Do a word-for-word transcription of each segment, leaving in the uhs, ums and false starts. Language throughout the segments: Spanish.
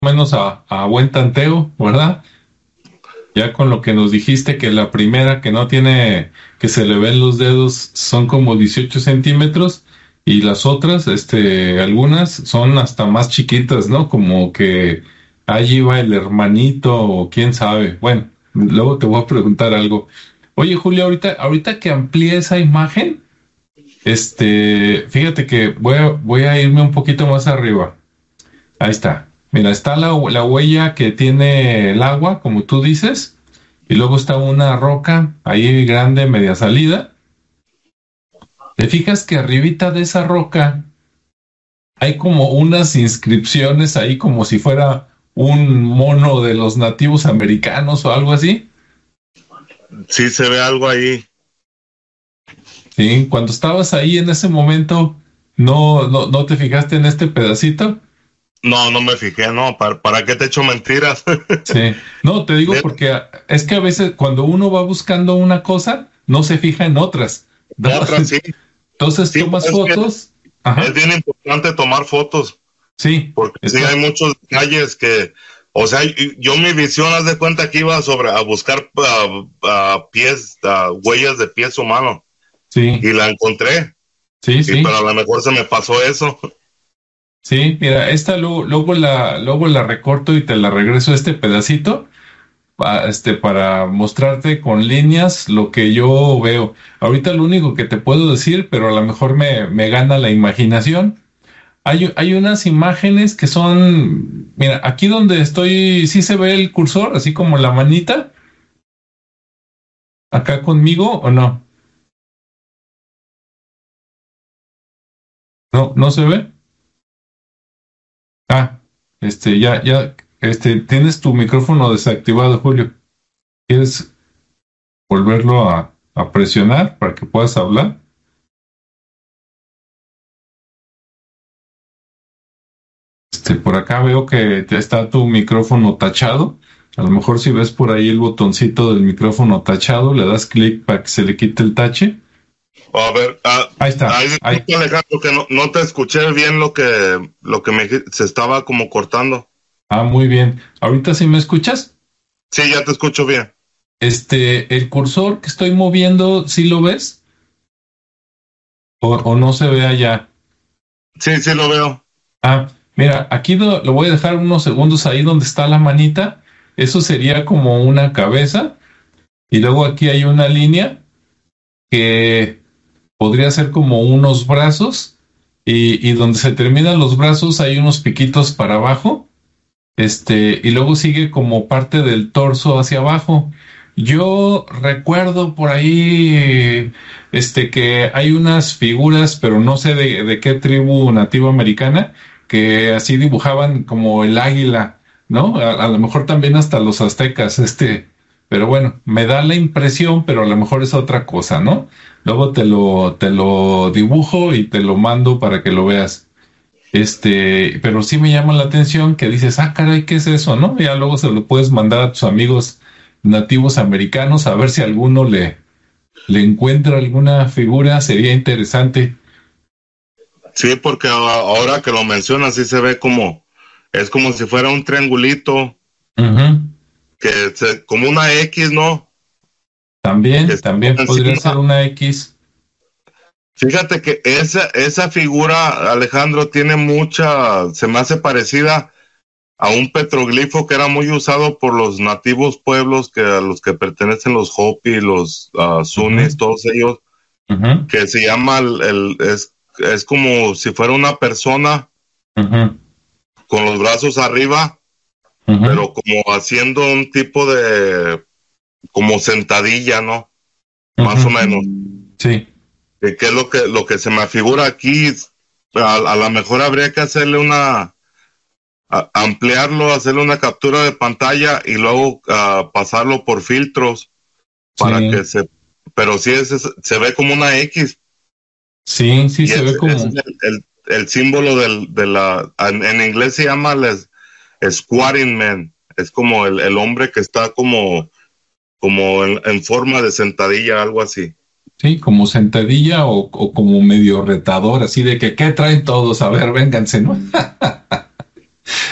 menos a, a buen tanteo, ¿verdad? Ya con lo que nos dijiste que la primera que no tiene, que se le ven los dedos son como dieciocho centímetros y las otras, este, algunas son hasta más chiquitas, ¿no? Como que allí va el hermanito o quién sabe. Bueno, luego te voy a preguntar algo. Oye, Julio, ahorita, ahorita que amplíe esa imagen, este, fíjate que voy a, voy a irme un poquito más arriba. Ahí está. Mira, está la, la huella que tiene el agua, como tú dices, y luego está una roca ahí grande, media salida. Te fijas que arribita de esa roca hay como unas inscripciones ahí como si fuera un mono de los nativos americanos o algo así. Sí, se ve algo ahí. Sí, cuando estabas ahí en ese momento, ¿no, no, no te fijaste en este pedacito? No, no me fijé, no. ¿Para, para qué te echo mentiras? Sí, no, te digo porque es que a veces cuando uno va buscando una cosa, no se fija en otras, ¿no? Otras sí. Entonces Sí, tomas es fotos. Ajá. Es bien importante tomar fotos. Sí. Porque sí Está. hay muchos detalles que, o sea, yo mi visión, haz de cuenta que iba sobre a buscar uh, uh, pies, uh, huellas de pies humanos. Sí. Y la encontré. Sí, sí. Y, pero a lo mejor se me pasó eso. Sí, mira, esta luego, luego la, luego la recorto y te la regreso este pedacito, pa- este, para mostrarte con líneas lo que yo veo. Ahorita lo único que te puedo decir, pero a lo mejor me, me gana la imaginación. Hay, hay unas imágenes que son, mira, aquí donde estoy, sí se ve el cursor, así como la manita, acá conmigo, ¿o no? No, no se ve. Ah, este, ya, ya, este, tienes tu micrófono desactivado, Julio. ¿Quieres volverlo a, a presionar para que puedas hablar? Este, por acá veo que ya está tu micrófono tachado. A lo mejor si ves por ahí el botoncito del micrófono tachado, le das clic para que se le quite el tache. A ver, uh, Ahí está. ahí Ahí. Alejandro, que no, no te escuché bien lo que, lo que me se estaba como cortando. Ah, muy bien. ¿Ahorita sí me escuchas? Sí, ya te escucho bien. Este, el cursor que estoy moviendo, ¿sí lo ves? ¿O, o no se ve allá? Sí, sí lo veo. Ah, mira, aquí lo, lo voy a dejar unos segundos ahí donde está la manita. Eso sería como una cabeza. Y luego aquí hay una línea que podría ser como unos brazos. Y, y donde se terminan los brazos hay unos piquitos para abajo. Este, y luego sigue como parte del torso hacia abajo. Yo recuerdo por ahí, este, que hay unas figuras, pero no sé de, de qué tribu nativa americana, que así dibujaban como el águila, ¿no? A, a lo mejor también hasta los aztecas, este, pero bueno, me da la impresión, pero a lo mejor es otra cosa, ¿no? Luego te lo, te lo dibujo y te lo mando para que lo veas. Este, pero sí me llama la atención que dices, ah, caray, ¿qué es eso, no? Ya luego se lo puedes mandar a tus amigos nativos americanos a ver si alguno le, le encuentra alguna figura, sería interesante. Sí, porque ahora que lo mencionas, sí se ve como, es como si fuera un triangulito, Uh-huh. que se, como una X, ¿no? Que También, está también podría ser encima. una X. Fíjate que esa, esa figura, Alejandro, tiene mucha, se me hace parecida a un petroglifo que era muy usado por los nativos pueblos que a los que pertenecen los Hopi, los uh, Sunnis, Uh-huh. todos ellos, Uh-huh. que se llama el, el es, es como si fuera una persona Uh-huh. con los brazos arriba, Uh-huh. pero como haciendo un tipo de como sentadilla, ¿no? Uh-huh. Más o menos. Sí. Que, que es lo que lo que se me figura aquí. A, a lo mejor habría que hacerle una a, ampliarlo, hacerle una captura de pantalla y luego uh, pasarlo por filtros para Sí. que se, pero sí es, es, se ve como una X. Sí, sí, Y se es, ve como... es el, el, el, símbolo del, de la, en, en inglés se llama les, squatting man, es como el, el hombre que está como, como en, en forma de sentadilla, algo así. Sí, como sentadilla o, o como medio retador, así de que, ¿qué traen todos? A ver, vénganse, ¿no?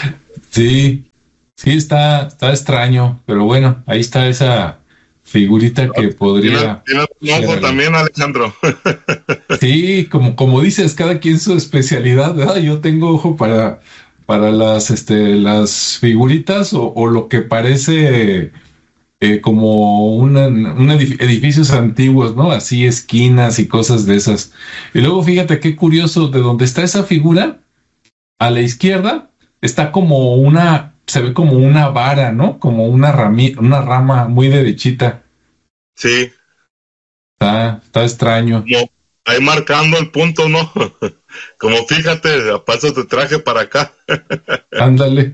Sí, sí, está, está extraño, pero bueno, ahí está esa figurita que Tienes, podría tienes un ser ojo algo. también, Alejandro. Sí, como, como dices, cada quien su especialidad, ¿verdad? Yo tengo ojo para, para las, este, las figuritas o, o lo que parece eh, como una, un edif- edificios antiguos, ¿no? Así esquinas y cosas de esas. Y luego fíjate qué curioso, de donde está esa figura, a la izquierda está como una, se ve como una vara, ¿no? Como una rami, una rama muy derechita. Sí, Está, está extraño. como ahí marcando el punto, ¿no? Como fíjate, a paso te traje para acá. Ándale.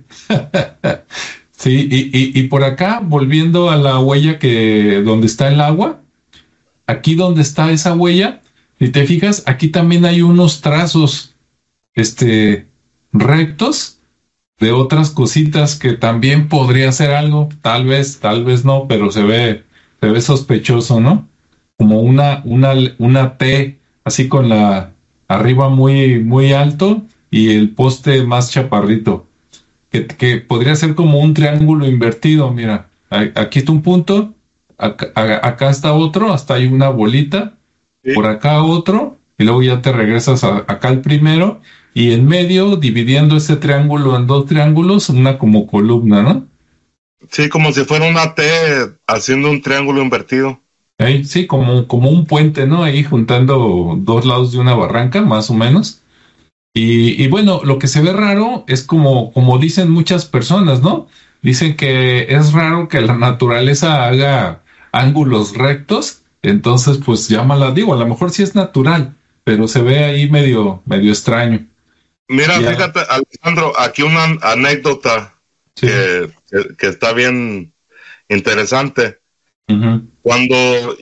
Sí, y, y, y por acá, volviendo a la huella que donde está el agua, aquí donde está esa huella, si te fijas, aquí también hay unos trazos, este, rectos de otras cositas que también podría ser algo, tal vez, tal vez no, pero se ve, se ve sospechoso, ¿no? Como una, una, una T, así con la arriba muy, muy alto y el poste más chaparrito, que, que podría ser como un triángulo invertido, mira, a- aquí está un punto, acá, a- acá está otro, hasta hay una bolita, Sí, por acá otro, y luego ya te regresas a- acá al primero, y en medio, dividiendo ese triángulo en dos triángulos, una como columna, ¿no? sí, como si fuera una T haciendo un triángulo invertido. Ahí, sí, como, como un puente, ¿no? Ahí juntando dos lados de una barranca, más o menos. Y, y bueno, lo que se ve raro es como, como dicen muchas personas, ¿no? Dicen que es raro que la naturaleza haga ángulos rectos, entonces pues llámala, digo, a lo mejor sí es natural, pero se ve ahí medio, medio extraño. Mira, Ya, fíjate, Alejandro, aquí una anécdota sí. que, que, que está bien interesante. Ujú, Cuando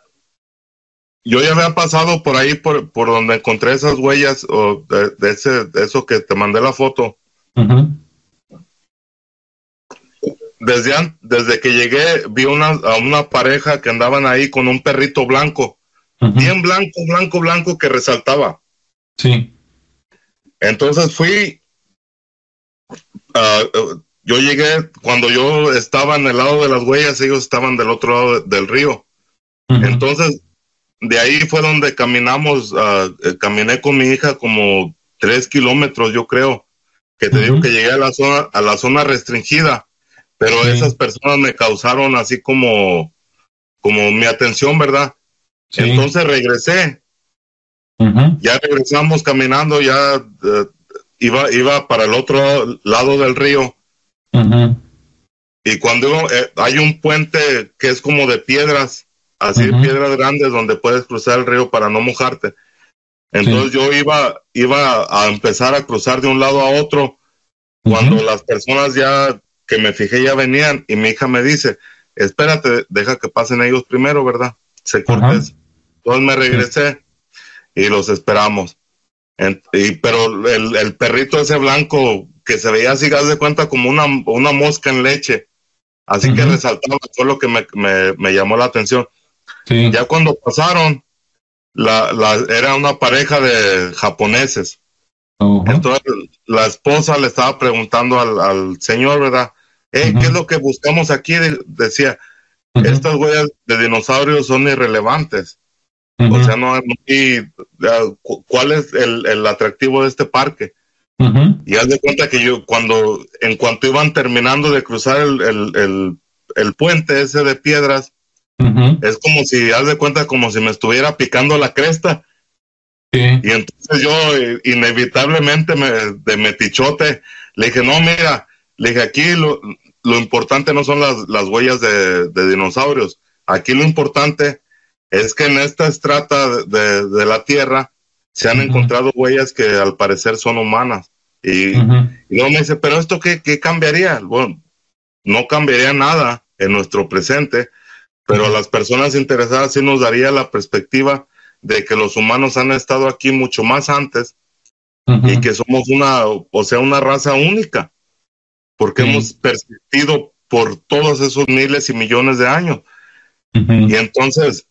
yo ya había pasado por ahí, por, por donde encontré esas huellas, o de, de ese, de eso que te mandé la foto, ujú, desde, an- desde que llegué vi una, a una pareja que andaban ahí con un perrito blanco, ujú, bien blanco, blanco, blanco, que resaltaba. sí. Entonces fui, ah, eh, yo llegué, cuando yo estaba en el lado de las huellas, ellos estaban del otro lado de- del río. Ujú, Entonces, de ahí fue donde caminamos, ah, eh, caminé con mi hija como tres kilómetros, yo creo, que te digo ujú, que llegué a la zona, a la zona restringida, pero esas sí, personas me causaron así como, como mi atención, ¿verdad? sí. Entonces regresé, Ujú, ya regresamos caminando, ya eh, iba, iba para el otro lado del río. ujú, Y cuando eh, hay un puente que es como de piedras, así ujú, piedras grandes donde puedes cruzar el río para no mojarte. sí. Entonces yo iba, iba a empezar a cruzar de un lado a otro cuando Ujú, las personas ya que me fijé ya venían y mi hija me dice, espérate, deja que pasen ellos primero, ¿verdad? Sé ajá, cortés. Entonces me sí. regresé y los esperamos. En- y, pero el, el perrito ese blanco que se veía así, haz de cuenta como una, una mosca en leche, así que Ujú, resaltaba, fue lo que me, me, me llamó la atención. sí. Ya cuando pasaron, la, la, era una pareja de japoneses. Ajá, Entonces la esposa le estaba preguntando al, al señor, ¿verdad? Eh, ¿qué es ujú, lo que buscamos aquí? De- decía, ujú, estas huellas de dinosaurios son irrelevantes. O sea, ujú, no, no hay- ya, cu- ¿cuál es el, el atractivo de este parque? ujú, Y haz de cuenta que yo, cuando, en cuanto iban terminando de cruzar el, el, el, el puente ese de piedras, ujú, es como si, haz de cuenta, como si me estuviera picando la cresta. sí. Y entonces yo, eh, inevitablemente, me, de metichote, le dije, no, mira, le dije, aquí lo, lo importante no son las, las huellas de, de dinosaurios. Aquí lo importante es que en esta estrata de, de, de la Tierra se han Ujú, encontrado huellas que al parecer son humanas. Y, y ujú, luego me dice, pero ¿esto qué, qué cambiaría? Bueno, no cambiaría nada en nuestro presente, pero a ujú, las personas interesadas sí nos daría la perspectiva de que los humanos han estado aquí mucho más antes y ujú, que somos una, o sea, una raza única, porque sí. hemos persistido por todos esos miles y millones de años. Y Ujú, entonces,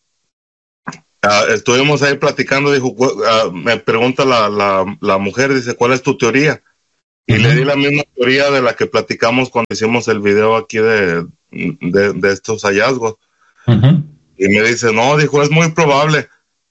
uh, estuvimos ahí platicando, dijo, uh, me pregunta la, la, la mujer, dice, ¿cuál es tu teoría? Y uh-huh. le di la misma teoría de la que platicamos cuando hicimos el video aquí de, de, de estos hallazgos. Uh-huh. Y me dice, no, dijo, es muy probable.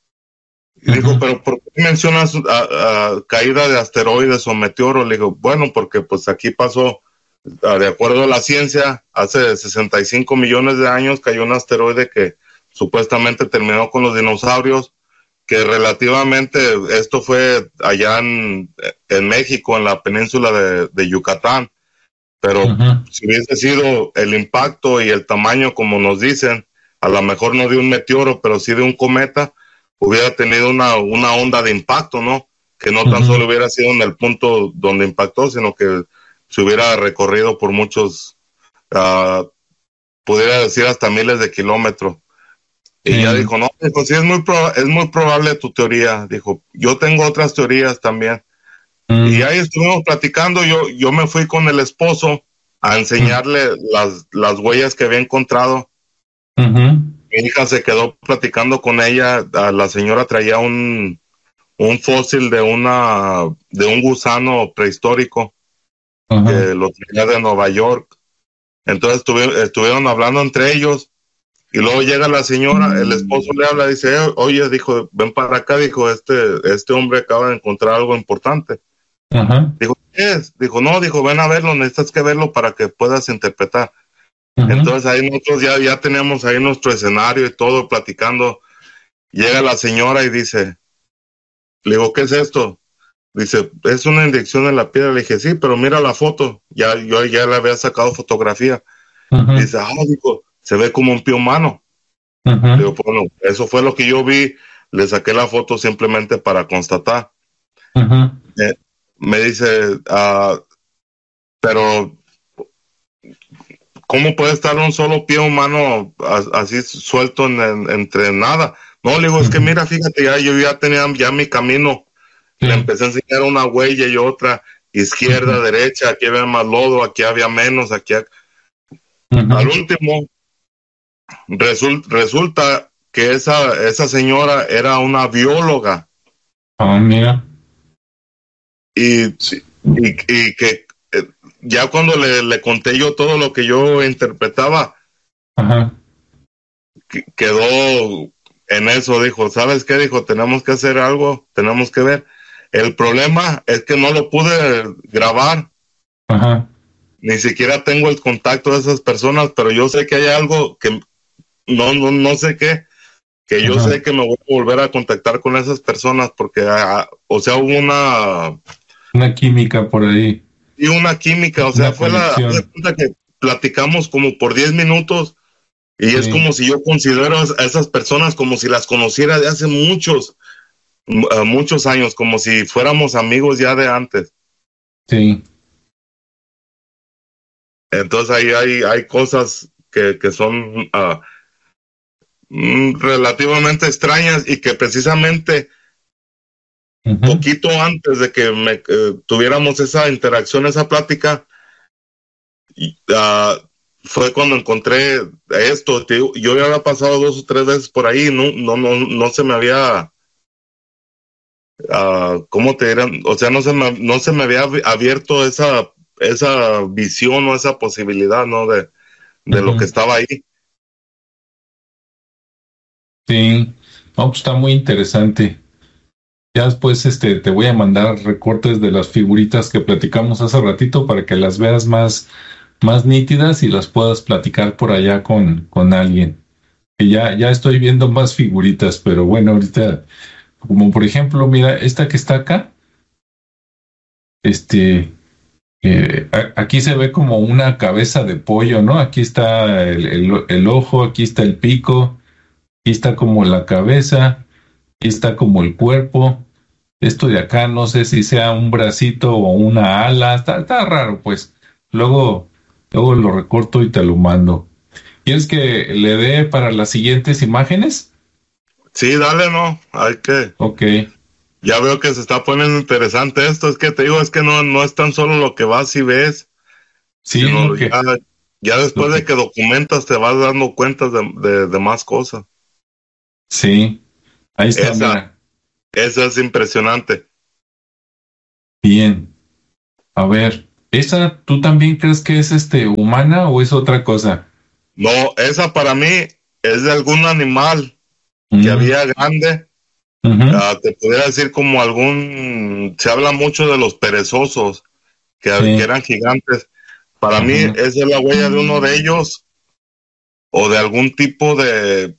Y uh-huh. dijo, pero ¿por qué mencionas a, a caída de asteroides o meteoros? Le digo, bueno, porque pues aquí pasó, de acuerdo a la ciencia, hace sesenta y cinco millones de años cayó un asteroide que supuestamente terminó con los dinosaurios, que relativamente esto fue allá en, en México, en la península de, de Yucatán, pero uh-huh. si hubiese sido el impacto y el tamaño como nos dicen, a lo mejor no de un meteoro, pero sí de un cometa, hubiera tenido una, una onda de impacto, ¿no? Que no tan uh-huh. solo hubiera sido en el punto donde impactó, sino que se hubiera recorrido por muchos, uh, pudiera decir hasta miles de kilómetros. Y ella mm. dijo, no, dijo, sí, es muy, pro- es muy probable tu teoría. Dijo, yo tengo otras teorías también. Mm. Y ahí estuvimos platicando, yo, yo me fui con el esposo a enseñarle mm. las, las huellas que había encontrado. Uh-huh. Mi hija se quedó platicando con ella, la señora traía un, un fósil de una, de un gusano prehistórico, uh-huh. que lo traía de Nueva York. Entonces estuvi- estuvieron hablando entre ellos. Y luego llega la señora, el esposo le habla, dice, oye, dijo, ven para acá, dijo, este, este hombre acaba de encontrar algo importante. Uh-huh. Dijo, ¿qué es? Dijo, no, dijo, ven a verlo, necesitas que verlo para que puedas interpretar. Uh-huh. Entonces ahí nosotros ya, ya teníamos ahí nuestro escenario y todo, platicando. Llega la señora y dice, le digo, ¿qué es esto? Dice, es una inyección en la piedra. Le dije, sí, pero mira la foto. Ya, yo ya le había sacado fotografía. Uh-huh. Dice, ah, dijo, se ve como un pie humano. Uh-huh. Digo, bueno, eso fue lo que yo vi, le saqué la foto simplemente para constatar. Uh-huh. Eh, me dice, uh, pero ¿cómo puede estar un solo pie humano a, así suelto en, en, entre nada? No, le digo, uh-huh. es que mira, fíjate, ya yo ya tenía ya mi camino. Uh-huh. Le empecé a enseñar una huella y otra, izquierda, uh-huh. derecha, aquí había más lodo, aquí había menos, aquí... Ha... Uh-huh. Al último, result, resulta que esa, esa señora era una bióloga. Ah, oh, mira. Y, y, y que eh, ya cuando le, le conté yo todo lo que yo interpretaba, uh-huh. que, quedó en eso, dijo, ¿sabes qué? Dijo, tenemos que hacer algo, tenemos que ver. El problema es que no lo pude grabar. Uh-huh. Ni siquiera tengo el contacto de esas personas, pero yo sé que hay algo que no, no, no sé qué. Que yo uh-huh. sé que me voy a volver a contactar con esas personas porque, ah, o sea, hubo una... Una química por ahí. Y una química, o sea, una fue conexión. la, la cuenta que platicamos como por diez minutos y sí. Es como si yo considero a esas personas como si las conociera de hace muchos, uh, muchos años, como si fuéramos amigos ya de antes. Sí. Entonces ahí hay, hay cosas que, que son... Uh, relativamente extrañas y que precisamente uh-huh. poquito antes de que me, eh, tuviéramos esa interacción, esa plática, uh, fue cuando encontré esto. Yo ya había pasado dos o tres veces por ahí, no, no, no, no se me había, uh, ¿cómo te dirán? O sea, no se me, no se me había abierto esa, esa visión o esa posibilidad, ¿no? De, de uh-huh. lo que estaba ahí. Sí, no, pues está muy interesante. Ya después este, te voy a mandar recortes de las figuritas que platicamos hace ratito para que las veas más, más nítidas y las puedas platicar por allá con, con alguien. Que ya, ya estoy viendo más figuritas, pero bueno, ahorita, como por ejemplo, mira, esta que está acá, este, eh, a, aquí se ve como una cabeza de pollo, ¿no? Aquí está el, el, el ojo, aquí está el pico. Aquí está como la cabeza, aquí está como el cuerpo. Esto de acá no sé si sea un bracito o una ala, está, está raro pues. Luego, luego lo recorto y te lo mando. ¿Quieres que le dé para las siguientes imágenes? Sí, dale, no, hay que... Ok. Ya veo que se está poniendo interesante esto, es que te digo, es que no, no es tan solo lo que vas y ves, sí, sino lo que, ya, ya después lo de que... que documentas te vas dando cuenta de, de, de más cosas. Sí, ahí está, Esa, mira. Eso es impresionante. Bien. A ver, ¿esa tú también crees que es este humana o es otra cosa? No, esa para mí es de algún animal que Mm, había grande. ujú, Ah, te podría decir como algún, se habla mucho de los perezosos, que, que sí, eran gigantes. Para mí ajá, esa es la huella de uno de ellos o de algún tipo de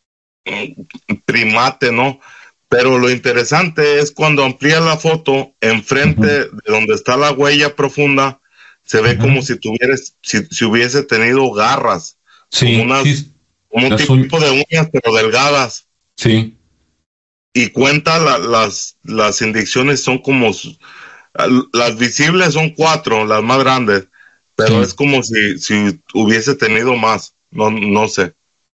primate, ¿no? Pero lo interesante es cuando amplía la foto, enfrente ujú, de donde está la huella profunda, se ve como ujú. si tuviera, si, si hubiese tenido garras, como Sí, unas, sí, como un las uñ- tipo de uñas, pero delgadas. sí, Y cuenta la- las, las inyecciones son como, s- las visibles son cuatro, las más grandes, pero es sí, como si, si hubiese tenido más, no, no sé.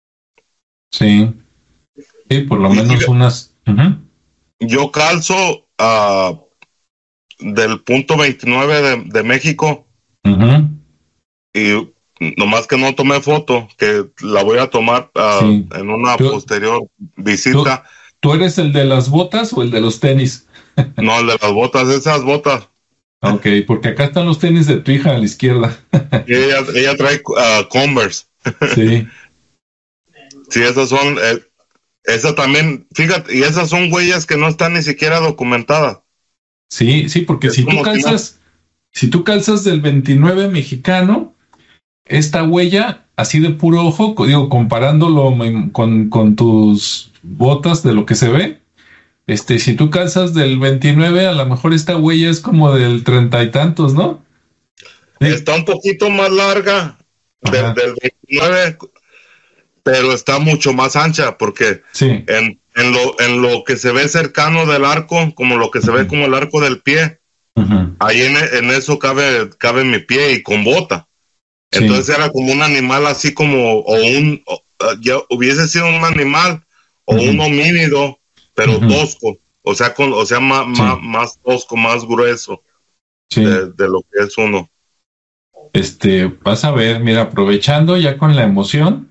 sí, sí, por lo Y menos fíjate, unas. Ujú, yo calzo ah, del punto veintinueve de, de México ujú, y nomás que no tomé foto, que la voy a tomar ah, sí. en una ¿Tú, posterior tú, visita. tú eres el de las botas o el de los tenis? No, el de las botas, esas botas. Ok, porque acá están los tenis de tu hija a la izquierda. Y ella, ella trae ah, Converse. Sí, Sí, esas son, eh, esa también, fíjate, y esas son huellas que no están ni siquiera documentadas. sí, sí, porque Es si tú como si no. calzas, si tú calzas del veintinueve mexicano, esta huella, así de puro ojo, co- digo, comparándolo mm, con, con tus botas de lo que se ve, este, si tú calzas del veintinueve, a lo mejor esta huella es como del treinta y tantos, ¿no? Sí. Está un poquito más larga de- Ajá, del veintinueve, pero está mucho más ancha porque sí. en, en, lo, en lo que se ve cercano del arco, como lo que se ve Ujú, como el arco del pie, ujú, ahí en, en eso cabe, cabe mi pie y con bota. sí. Entonces era como un animal así como, o un, o, uh, ya hubiese sido un animal o un Ujú, homínido, pero ujú, tosco, o sea, con, o sea, más, más, sí, más tosco, más grueso sí. de, de lo que es uno. Este, vas a ver, mira, aprovechando ya con la emoción,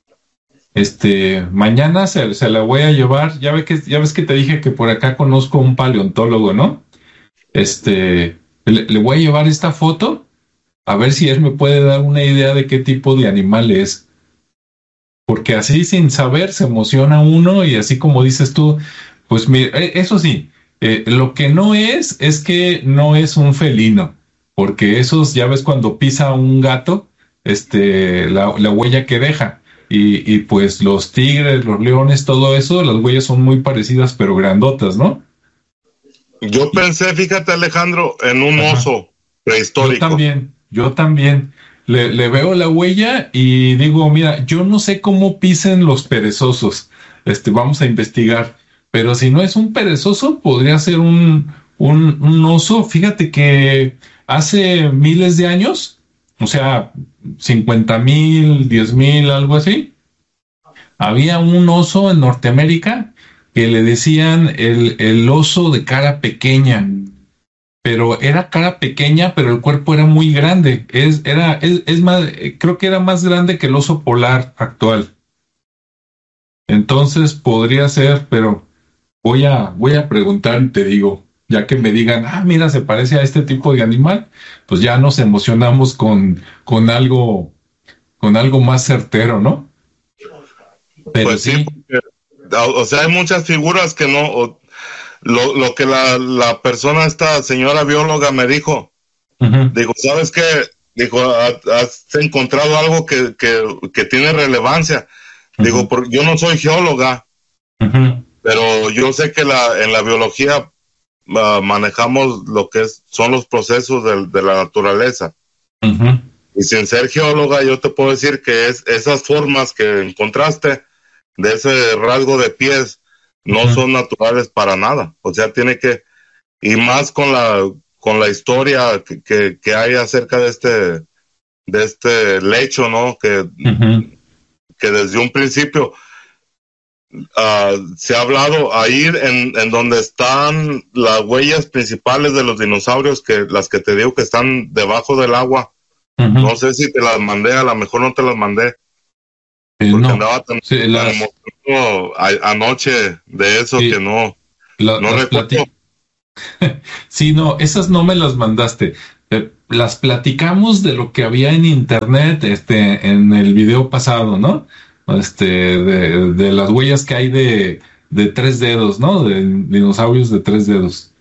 este, mañana se, se la voy a llevar. Ya ve que, ya ves que te dije que por acá conozco un paleontólogo, ¿no? Este, le, le voy a llevar esta foto a ver si él me puede dar una idea de qué tipo de animal es. Porque así sin saber se emociona uno y así como dices tú, pues mira, eh, eso sí, eh, lo que no es es que no es un felino, porque esos ya ves cuando pisa un gato, este, la, la huella que deja. Y, y pues los tigres, los leones, todo eso, las huellas son muy parecidas pero grandotas, ¿no? Yo Y, pensé, fíjate Alejandro, en un ajá. oso Yo prehistórico. también, yo también. Le, le veo la huella y digo, mira, yo no sé cómo pisen los perezosos. Este, vamos a investigar. Pero si no es un perezoso, podría ser un, un, un oso. Fíjate que hace miles de años, o sea, cincuenta mil, diez mil, algo así, había un oso en Norteamérica que le decían el, el oso de cara pequeña, pero era cara pequeña, pero el cuerpo era muy grande. Es, era, es, es más, eh, creo que era más grande que el oso polar actual. Entonces podría ser, pero voy a, voy a preguntar y te digo, ya que me digan, ah, mira, se parece a este tipo de animal, pues ya nos emocionamos con, con algo, con algo más certero, ¿no? Pero Pues sí, sí, porque, o o sea, hay muchas figuras que no, o- lo, lo que la, la persona, esta señora bióloga me dijo, ujú, digo, ¿sabes qué? Dijo, "Ha- has encontrado algo que, que, que tiene relevancia. Digo, ujú, por, yo no soy geóloga, ujú, pero yo sé que la, en la biología ah, manejamos lo que es, son los procesos del- de, la naturaleza. ujú, Y sin ser geóloga, yo te puedo decir que es, esas formas que encontraste de ese rasgo de pies no ujú, son naturales para nada. O sea, tiene que, y más con la, con la historia que, que, que hay acerca de este, de este lecho, ¿no? Que, ujú, que desde un principio uh, se ha hablado ahí en, en donde están las huellas principales de los dinosaurios, que las que te digo que están debajo del agua. ujú. No sé si te las mandé, a lo mejor no te las mandé, Eh, porque no, andaba tan, sí, tan las, emocionado a- anoche de eso sí, que no, la- no las recuerdo. plati- Sí, no, esas no me las mandaste. Eh, las platicamos de lo que había en internet, este, en el video pasado, ¿no? Este, de, de las huellas que hay de, de tres dedos, ¿no? De dinosaurios de tres dedos.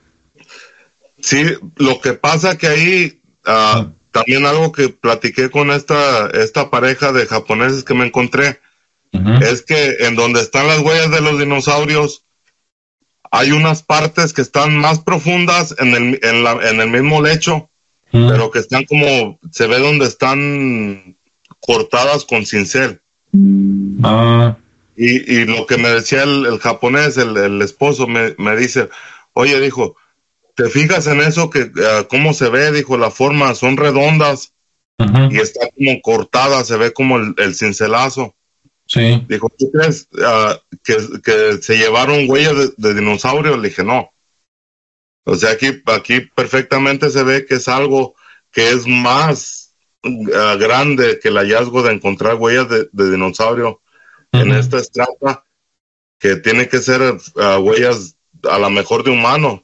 Sí, lo que pasa que ahí, uh, Ah, también algo que platiqué con esta, esta pareja de japoneses que me encontré, ujú, es que en donde están las huellas de los dinosaurios, hay unas partes que están más profundas en el, en la, en el mismo lecho, ujú. pero que están como, se ve donde están cortadas con cincel. Ah, Y, y lo que me decía el, el japonés, el, el esposo, me, me dice, oye, dijo, ¿te fijas en eso que uh, cómo se ve? Dijo, la forma son redondas y ujú, está como cortada, se ve como el, el cincelazo. sí. Dijo, ¿tú crees uh, que, que se llevaron huellas de, de dinosaurio? Le dije, no. O sea, aquí, aquí perfectamente se ve que es algo que es más uh, grande que el hallazgo de encontrar huellas de, de dinosaurio en Ujú, esta estrata, que tiene que ser uh, huellas a lo mejor de humano.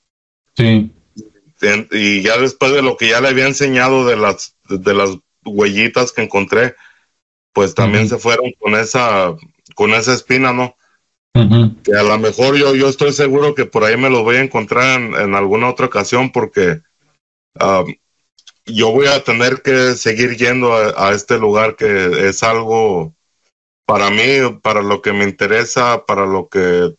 sí. En- y ya después de lo que ya le había enseñado de las, de las huellitas que encontré, pues también Ujú, se fueron con esa, con esa espina, ¿no? ujú, Que a lo mejor yo, yo estoy seguro que por ahí me los voy a encontrar en, en alguna otra ocasión, porque uh, yo voy a tener que seguir yendo a, a este lugar, que es algo para mí, para lo que me interesa, para lo que,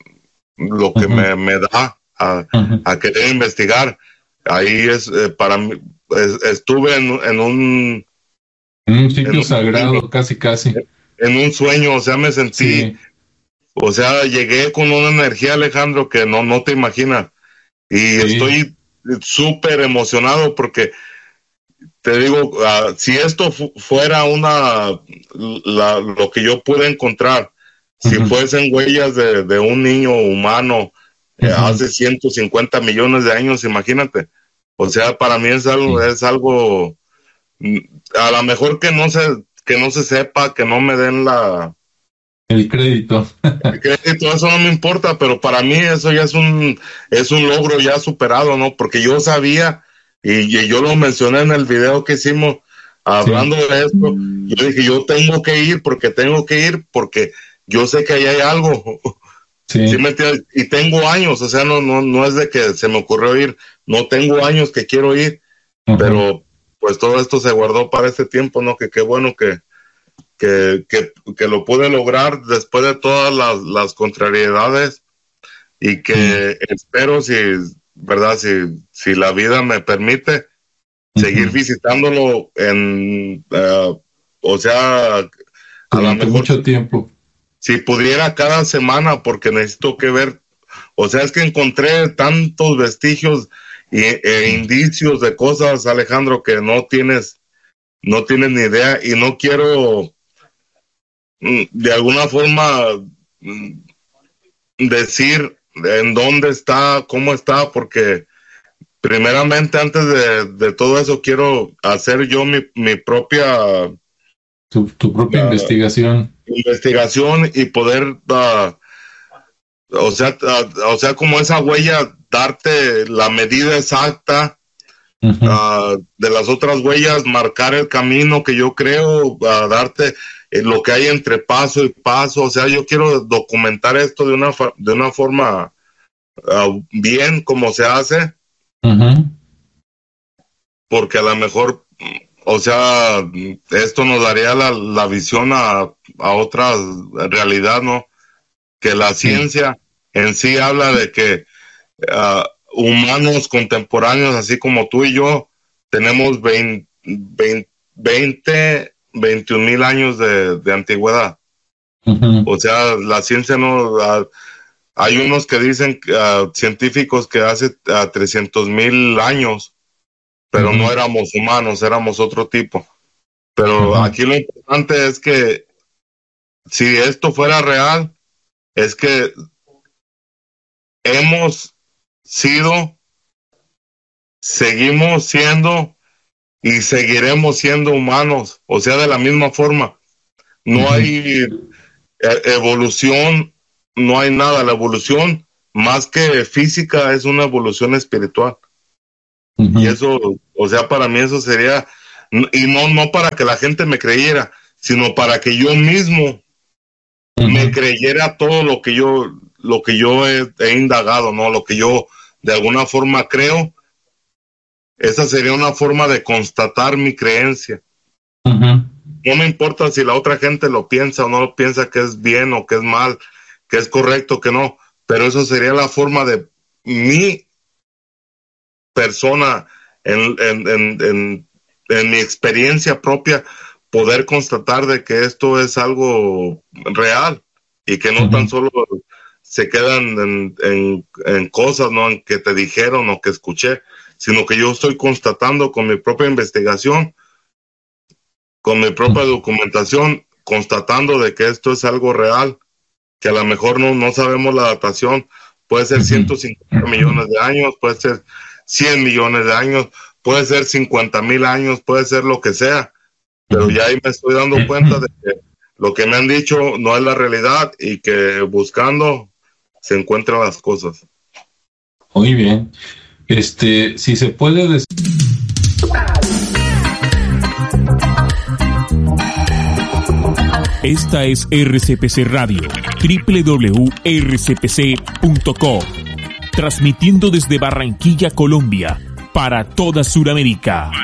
lo que ujú, me, me da a, ujú. a querer investigar. Ahí es, eh, para mí, es- estuve en, en un, En un en sitio un sueño, sagrado, casi, casi. en un sueño, o sea, me sentí, Sí, o sea, llegué con una energía, Alejandro, que no, no te imaginas. Y sí. estoy súper emocionado porque te digo, uh, si esto fu fuera una, la, lo que yo pude encontrar, si Ujú, fuesen huellas de, de un niño humano eh, ujú, hace ciento cincuenta millones de años, imagínate. O sea, para mí es algo, sí. es algo, mm, a lo mejor que no se, que no se sepa, que no me den la, El crédito. el crédito, eso no me importa, pero para mí eso ya es un, es un logro ya superado, ¿no? Porque yo sabía, y, y yo lo mencioné en el video que hicimos Sí, hablando de esto, yo dije, yo tengo que ir porque tengo que ir porque yo sé que ahí hay algo. ¿Sí sí. me entiendes? Y tengo años, o sea, no, no, no es de que se me ocurrió ir, no tengo años que quiero ir, Ujú, pero pues todo esto se guardó para este tiempo, ¿no? Que qué bueno que, que, que, que lo pude lograr después de todas las, las contrariedades, y sí. que espero, si, ¿verdad? Si, si la vida me permite, seguir Ujú. visitándolo en, uh, o sea, a lo Durante mejor mucho tiempo. si pudiera cada semana, porque necesito que ver. O sea, es que encontré tantos vestigios y, e indicios de cosas, Alejandro, que no tienes, no tienes ni idea, y no quiero mm, de alguna forma mm, decir en dónde está, cómo está, porque primeramente antes de, de todo eso quiero hacer yo mi, mi propia Tu, tu propia uh, investigación. investigación y poder uh, o sea, uh, o sea, como esa huella, darte la medida exacta Ujú, uh, de las otras huellas, marcar el camino que yo creo, uh, darte eh, lo que hay entre paso y paso. O sea, yo quiero documentar esto de una, de una forma uh, bien, como se hace, ujú, porque a lo mejor, o sea, esto nos daría la, la visión a, a otra realidad, ¿no? Que la sí. ciencia en sí habla de que uh, humanos contemporáneos, así como tú y yo, tenemos veinte, veinte, veintiún mil años de, de antigüedad. Ujú, O sea, la ciencia no... Uh, hay unos que dicen, uh, científicos, que hace uh, trescientos mil años, pero no ujú, éramos humanos, éramos otro tipo. Pero ujú, aquí lo importante es que si esto fuera real, es que hemos sido, seguimos siendo y seguiremos siendo humanos, o sea, de la misma forma. No ujú, hay eh, evolución, no hay nada. La evolución más que física, es una evolución espiritual. Uh-huh. Y eso, o sea, para mí eso sería, y no, no para que la gente me creyera, sino para que yo mismo uh-huh. me creyera todo lo que yo, lo que yo he, he indagado, ¿no? Lo que yo de alguna forma creo. Esa sería una forma de constatar mi creencia. Uh-huh. No me importa si la otra gente lo piensa o no lo piensa, que es bien o que es mal, que es correcto, que no, pero eso sería la forma de mi persona, en, en, en, en, en mi experiencia propia, poder constatar de que esto es algo real y que no uh-huh. tan solo se quedan en, en, en cosas, ¿no? En que te dijeron o que escuché, sino que yo estoy constatando con mi propia investigación, con mi propia documentación, constatando de que esto es algo real, que a lo mejor no, no sabemos la datación, puede ser ciento cincuenta millones de años, puede ser cien millones de años, puede ser cincuenta mil años, puede ser lo que sea, pero ya ahí me estoy dando cuenta de que lo que me han dicho no es la realidad y que buscando se encuentran las cosas. Muy bien. Este, si se puede decir... Esta es R C P C Radio, doble u doble u doble u punto r c p c punto com, transmitiendo desde Barranquilla, Colombia, para toda Sudamérica.